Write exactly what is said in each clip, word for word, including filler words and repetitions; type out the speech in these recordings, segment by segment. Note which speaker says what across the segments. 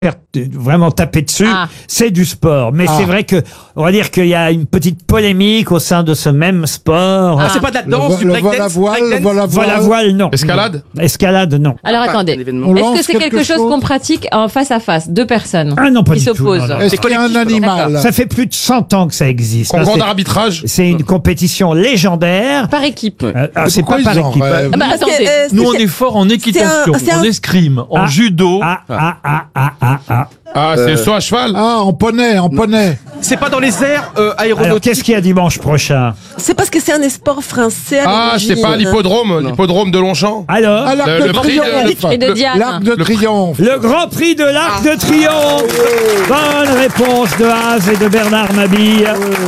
Speaker 1: faire vraiment taper dessus,
Speaker 2: Ah.
Speaker 1: c'est du sport. Mais
Speaker 3: Ah.
Speaker 1: c'est vrai que, on va dire qu'il y a une petite polémique au sein de ce même sport.
Speaker 4: Ah, c'est pas de la
Speaker 3: Le,
Speaker 4: danse,
Speaker 3: vo-
Speaker 4: du
Speaker 3: le
Speaker 4: breakdance,
Speaker 3: vol à voile, le
Speaker 4: breakdance
Speaker 3: vol à voile.
Speaker 1: Voilà, voile, non.
Speaker 5: Escalade
Speaker 1: Non. Escalade, non.
Speaker 2: Alors
Speaker 4: Pas
Speaker 2: attendez,
Speaker 4: un événement.
Speaker 3: On
Speaker 2: est-ce
Speaker 3: lance
Speaker 2: que c'est quelque,
Speaker 3: quelque
Speaker 2: chose
Speaker 3: chose
Speaker 2: qu'on pratique en face à face, deux personnes
Speaker 1: Ah non, pas
Speaker 2: qui
Speaker 1: du tout,
Speaker 2: s'opposent?
Speaker 1: non, non.
Speaker 3: Est-ce qu'il y a un
Speaker 4: collectif,
Speaker 3: animal?
Speaker 1: Ça fait plus de cent ans que ça existe.
Speaker 5: Concours
Speaker 1: C'est-
Speaker 5: d'arbitrage.
Speaker 1: C'est une compétition légerère.
Speaker 2: Par équipe.
Speaker 1: Euh, ah, c'est
Speaker 3: Pourquoi
Speaker 1: pas par
Speaker 3: ils en
Speaker 1: équipe.
Speaker 3: rêvent
Speaker 2: Ah bah
Speaker 6: Parce que,
Speaker 2: attendez.
Speaker 6: euh,
Speaker 7: Nous, on
Speaker 6: c'est-
Speaker 7: est fort en équitation,
Speaker 6: c'est un-
Speaker 7: en escrime, en
Speaker 1: Ah.
Speaker 7: judo.
Speaker 1: Ah, ah, ah, ah, ah, ah.
Speaker 5: Ah, c'est le saut à cheval.
Speaker 3: Ah, en poney, en poney.
Speaker 4: C'est pas dans les airs euh,
Speaker 1: Alors,
Speaker 4: aéronautiques.
Speaker 1: qu'est-ce qu'il y a dimanche prochain?
Speaker 6: c'est parce que c'est un sport français. à
Speaker 5: Ah,
Speaker 6: l'origine.
Speaker 5: c'est pas l'hippodrome, l'hippodrome de Longchamp.
Speaker 1: Alors,
Speaker 3: Ah, l'arc
Speaker 5: Le-
Speaker 3: de
Speaker 5: le prix de-
Speaker 3: triomphe.
Speaker 2: Et de Diane.
Speaker 3: L'arc de triomphe.
Speaker 1: le Grand Prix de l'Arc de Triomphe. Bonne réponse de Haz et de Bernard Mabille.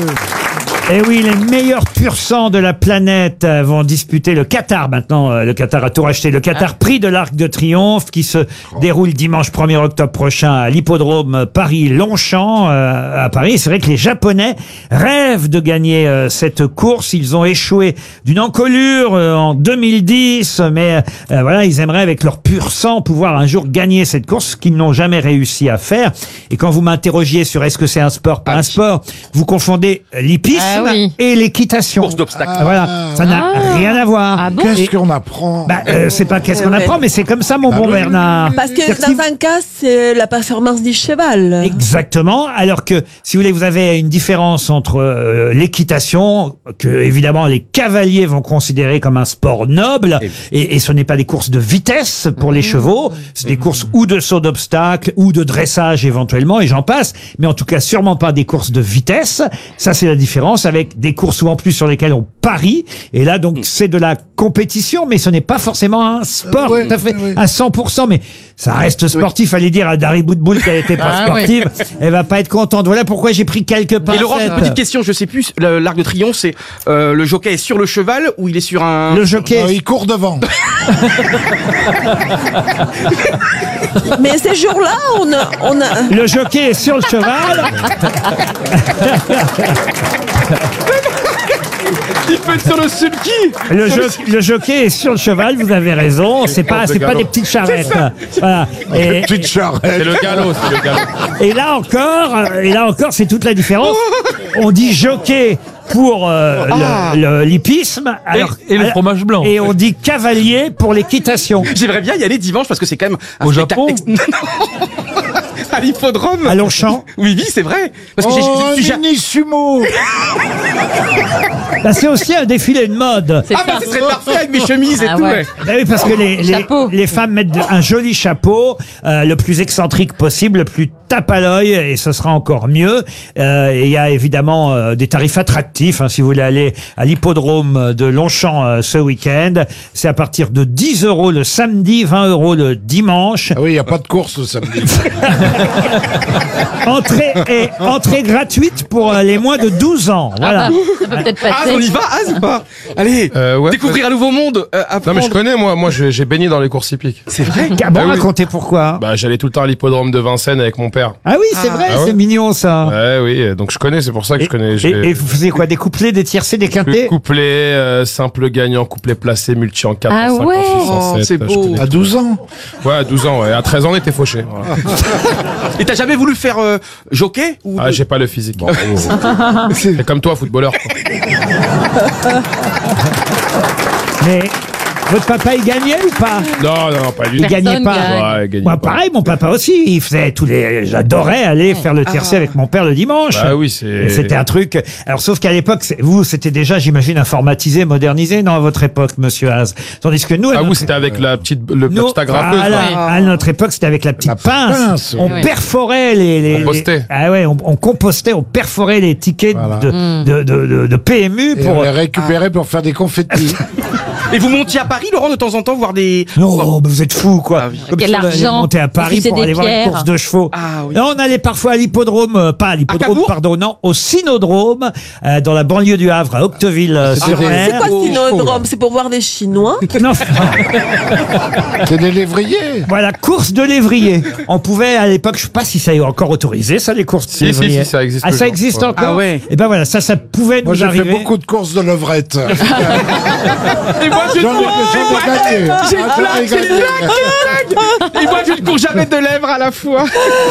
Speaker 1: Et oui, les meilleurs pur sang de la planète euh, vont disputer le Qatar. Maintenant, euh, le Qatar a tout racheté. Le Qatar Prix de l'Arc de Triomphe qui se déroule dimanche premier octobre prochain à l'hippodrome Paris-Longchamp euh, à Paris. C'est vrai que les Japonais rêvent de gagner euh, cette course. Ils ont échoué d'une encolure euh, en deux mille dix, mais euh, voilà, ils aimeraient avec leur pur sang pouvoir un jour gagner cette course, ce qu'ils n'ont jamais réussi à faire. Et quand vous m'interrogiez sur est-ce que c'est un sport, pas un sport, vous confondez l'hippisme
Speaker 2: Ah oui.
Speaker 1: et l'équitation.
Speaker 4: Course d'obstacles.
Speaker 1: Ah, voilà, ça n'a
Speaker 2: Ah.
Speaker 1: rien à voir.
Speaker 2: Ah bon
Speaker 3: Qu'est-ce qu'on apprend?
Speaker 1: Bah, euh, c'est pas qu'est-ce qu'on
Speaker 6: Ouais.
Speaker 1: apprend, mais c'est comme ça, mon
Speaker 3: Ah
Speaker 1: bon
Speaker 3: oui.
Speaker 1: Bernard.
Speaker 6: Parce que
Speaker 1: C'est-à-dire
Speaker 6: dans un cas, c'est la performance du cheval.
Speaker 1: Exactement. Alors que, si vous voulez, vous avez une différence entre euh, l'équitation, que évidemment les cavaliers vont considérer comme un sport noble, et, et ce n'est pas des courses de vitesse pour les chevaux, c'est des courses ou de saut d'obstacle, ou de dressage éventuellement, et j'en passe, mais en tout cas sûrement pas des courses de vitesse. Ça, c'est la différence avec des courses où en plus sur lesquelles on parie, et là donc c'est de la compétition, mais ce n'est pas forcément un sport
Speaker 3: Euh, ouais,
Speaker 1: tout à fait
Speaker 3: ouais.
Speaker 1: à cent pour cent, mais ça reste sportif. Allez dire à Dari Boudboul qu'elle n'était pas
Speaker 2: Ah, ouais.
Speaker 1: sportive, elle va pas être contente. Voilà pourquoi j'ai pris quelques pincettes.
Speaker 4: Et Laurent, j'ai une petite question, je sais plus, le- l'arc de triomphe, c'est euh, le jockey est sur le cheval ou il est sur un...
Speaker 1: Le jockey,
Speaker 3: Ah, il court devant.
Speaker 6: Mais ces jours-là, on a, on a,
Speaker 1: le jockey est sur le cheval.
Speaker 4: Il peut être sur le sulky.
Speaker 1: Le, jo- le jockey est sur le cheval. Vous avez raison. C'est pas, c'est pas des petites charrettes. Voilà. Et,
Speaker 3: Petite charrette.
Speaker 5: C'est le galop, c'est le galop.
Speaker 1: et là encore, euh, et là encore, c'est toute la différence. On dit jockey pour euh, le- le- l'hippisme, alors
Speaker 7: et le
Speaker 1: alors-
Speaker 7: fromage blanc.
Speaker 1: et on dit cavalier pour l'équitation.
Speaker 4: J'aimerais bien y aller dimanche parce que c'est quand même un
Speaker 7: Au
Speaker 4: spectacle
Speaker 7: Japon
Speaker 4: ex- Non. À l'hippodrome.
Speaker 1: À Longchamp.
Speaker 4: Oui, oui, c'est vrai. Parce que j'ai-
Speaker 3: Oh,
Speaker 4: je
Speaker 3: un
Speaker 4: suis ja-
Speaker 3: mini sumo.
Speaker 1: Bah, c'est aussi un défilé de mode.
Speaker 2: C'est
Speaker 4: Ah bah
Speaker 2: ça.
Speaker 4: ce serait parfait avec mes chemises et
Speaker 2: Ah
Speaker 4: tout.
Speaker 2: ouais.
Speaker 4: ouais.
Speaker 1: Bah oui, parce que les, les,
Speaker 2: Chapeau.
Speaker 1: les femmes mettent de- un joli chapeau, euh, le plus excentrique possible, le plus tape à l'œil, et ce sera encore mieux. Euh, et il y a évidemment euh, des tarifs attractifs, hein, si vous voulez aller à l'hippodrome de Longchamp euh, ce week-end. C'est à partir de dix euros le samedi, vingt euros le dimanche.
Speaker 3: Ah oui, il n'y a pas de course le samedi.
Speaker 1: Entrée, et, entrée gratuite pour euh, les moins de douze ans. Voilà.
Speaker 2: Ah bah, ça peut peut-être
Speaker 4: Ah, on y
Speaker 2: passer.
Speaker 4: va, Az ou pas? Allez,
Speaker 5: Euh, ouais,
Speaker 4: découvrir un nouveau monde, euh,
Speaker 5: Non,
Speaker 4: apprendre.
Speaker 5: mais je connais, moi. Moi, j'ai j'ai baigné dans les courses hippiques.
Speaker 4: C'est vrai.
Speaker 1: Ah bon,
Speaker 5: Ah oui.
Speaker 1: racontez pourquoi.
Speaker 5: Bah, j'allais tout le temps à l'hippodrome de Vincennes avec mon père.
Speaker 1: Ah oui, c'est vrai,
Speaker 5: Ah ouais.
Speaker 1: c'est mignon ça.
Speaker 5: Ouais, oui. Donc, je connais, c'est pour ça que
Speaker 1: Et,
Speaker 5: je connais.
Speaker 1: et,
Speaker 5: j'ai-
Speaker 1: et vous faisiez quoi? Des couplets, des tiercés, des quintés?
Speaker 5: Couplet, euh, simple gagnant, couplet placé, multi en quatre,
Speaker 2: Ah
Speaker 5: en cinq,
Speaker 2: ouais.
Speaker 5: en six, en
Speaker 4: Oh,
Speaker 5: sept,
Speaker 4: c'est
Speaker 5: je
Speaker 4: beau.
Speaker 5: connais
Speaker 3: À
Speaker 5: tout.
Speaker 3: douze ans.
Speaker 5: Ouais, à douze ans, ouais. À treize ans, on était fauchés. Voilà.
Speaker 4: Et t'as jamais voulu faire euh, jockey ou
Speaker 5: Ah, j'ai pas le physique.
Speaker 3: C'est-
Speaker 5: C'est comme toi, footballeur. quoi.
Speaker 1: Mais votre papa, il gagnait ou pas?
Speaker 5: Non, non, pas du
Speaker 1: Il
Speaker 5: tout.
Speaker 1: gagnait
Speaker 2: Personne
Speaker 1: pas.
Speaker 2: gagne.
Speaker 5: Ouais, il gagnait
Speaker 1: Moi,
Speaker 5: pas.
Speaker 1: pareil, mon papa aussi, il faisait tous les. J'adorais aller faire le tiercé avec mon père le dimanche.
Speaker 5: Bah oui,
Speaker 1: Et
Speaker 5: c'est.
Speaker 1: C'était un truc. Alors, sauf qu'à l'époque, c'est- vous, c'était déjà, j'imagine, informatisé, modernisé, non, à votre époque, monsieur Haas. Tandis que nous, à
Speaker 5: Ah, vous,
Speaker 1: notre-
Speaker 5: c'était avec la petite, le
Speaker 1: nous,
Speaker 5: petite agrafeuse.
Speaker 1: voilà,
Speaker 5: quoi.
Speaker 1: à notre époque, c'était avec la petite
Speaker 3: La
Speaker 1: pince.
Speaker 3: pince,
Speaker 1: On
Speaker 2: oui.
Speaker 1: perforait les, les,
Speaker 5: Compostait.
Speaker 1: les- ah ouais, on, on compostait, on perforait les tickets
Speaker 3: Voilà.
Speaker 1: de, de, de, de, de P M U
Speaker 3: Et
Speaker 1: pour.
Speaker 3: on les récupérait pour faire des confettis.
Speaker 4: Et vous montiez à Paris, Laurent, de temps en temps, voir des...
Speaker 1: Non, mais vous êtes fou, quoi.
Speaker 4: Ah oui.
Speaker 1: Comme
Speaker 2: Quel
Speaker 1: si on allait
Speaker 2: argent.
Speaker 1: monter à Paris
Speaker 2: Refuser
Speaker 1: pour
Speaker 2: des
Speaker 1: aller voir une
Speaker 2: pierres.
Speaker 1: course de chevaux.
Speaker 4: Ah oui.
Speaker 1: Non, on allait parfois à l'hippodrome, euh, pas à l'hippodrome,
Speaker 4: Cabourg
Speaker 1: pardon, non, au Cynodrome, euh, dans la banlieue du Havre, à
Speaker 3: C'est
Speaker 1: Octeville-sur-Mer.
Speaker 6: c'est quoi
Speaker 3: Oh,
Speaker 6: Cynodrome? C'est pour voir des Chinois?
Speaker 1: Non,
Speaker 3: C'est des lévriers.
Speaker 1: voilà, course de lévrier. On pouvait, à l'époque, je sais pas si ça est encore autorisé, ça, les courses de
Speaker 5: Si, si,
Speaker 1: lévrier.
Speaker 5: si, ça existe
Speaker 1: Ah, ça
Speaker 5: toujours.
Speaker 1: existe
Speaker 5: Ouais.
Speaker 1: encore?
Speaker 4: Ah ouais.
Speaker 1: Et ben voilà, ça, ça pouvait
Speaker 3: Moi,
Speaker 1: nous
Speaker 3: j'ai fait
Speaker 1: arriver.
Speaker 3: beaucoup de courses de levrette.
Speaker 4: Et moi, je
Speaker 3: J'en ai, j'en ai gagné.
Speaker 4: J'ai une
Speaker 3: Ah, j'en ai
Speaker 4: blague, j'ai une
Speaker 3: gagné.
Speaker 4: Et moi, je ne cours jamais de lèvres à la fois.